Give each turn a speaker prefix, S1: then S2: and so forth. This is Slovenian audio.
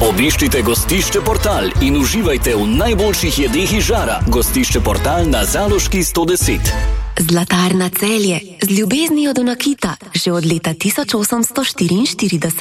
S1: Obiščite Gostišče Portal in uživajte v najboljših jedeh iz žara. Gostišče Portal na Zaloški 110.
S2: Zlatarna Celje, z ljubeznijo do nakita, že od leta 1844.